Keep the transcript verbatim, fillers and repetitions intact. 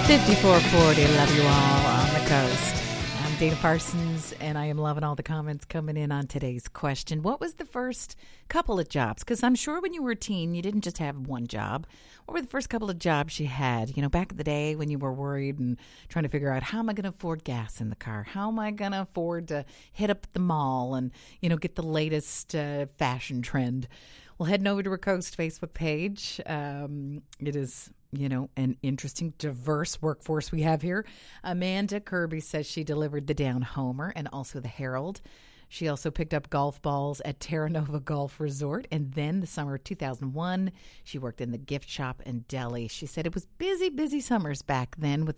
fifty-four forty, love you all on the coast. I'm Dana Parsons, and I am loving all the comments coming in on today's question. What was the first couple of jobs? Because I'm sure when you were a teen, you didn't just have one job. What were the first couple of jobs you had? You know, back in the day when you were worried and trying to figure out, how am I going to afford gas in the car? How am I going to afford to hit up the mall and, you know, get the latest uh, fashion trend? Well, heading over to our Coast Facebook page. Um, it is, you know, an interesting, diverse workforce we have here. Amanda Kirby says she delivered the Down Homer and also the Herald. She also picked up golf balls at Terra Nova Golf Resort. And then the summer of two thousand one, she worked in the gift shop and deli. She said it was busy, busy summers back then with